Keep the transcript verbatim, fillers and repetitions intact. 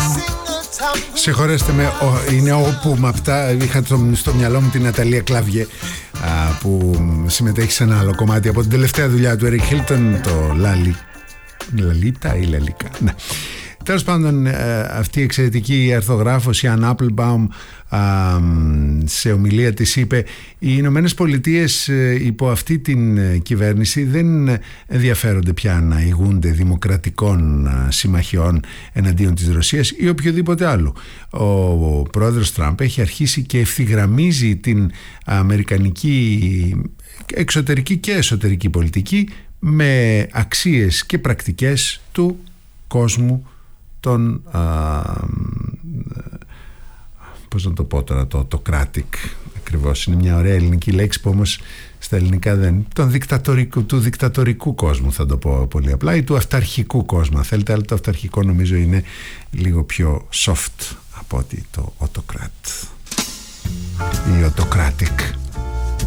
Συγχωρέστε με, είναι όπου με αυτά. Είχα στο μυαλό μου την Ναταλία Κλαβιέ, που συμμετέχει σε ένα άλλο κομμάτι από την τελευταία δουλειά του Eric Hilton, το Λαλί. Λαλίτα ή Λαλίκα, ναι. Τέλος πάντων, αυτή η εξαιρετική αρθογράφος, η Ann Applebaum, σε ομιλία της είπε: οι Ηνωμένες Πολιτείες υπό αυτή την κυβέρνηση δεν ενδιαφέρονται πια να ηγούνται δημοκρατικών συμμαχιών εναντίον της Ρωσίας ή οποιοδήποτε άλλο. Ο πρόεδρος Τραμπ έχει αρχίσει και ευθυγραμμίζει την αμερικανική εξωτερική και εσωτερική πολιτική με αξίες και πρακτικές του κόσμου των α, πώς να το πω τώρα, το, το κράtic ακριβώς, είναι μια ωραία ελληνική λέξη που όμως στα ελληνικά δεν, τον δικτατορικού, του δικτατορικού κόσμου θα το πω πολύ απλά, ή του αυταρχικού κόσμου θέλετε, αλλά το αυταρχικό νομίζω είναι λίγο πιο soft από ότι το autocrat ή autocratic.